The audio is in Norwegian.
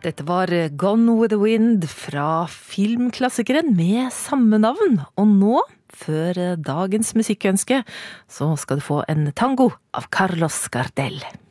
Dette var Gone with the Wind fra filmklassikeren med samme navn. Og nå, før dagens musikkønske, så skal du få en tango av Carlos Gardel.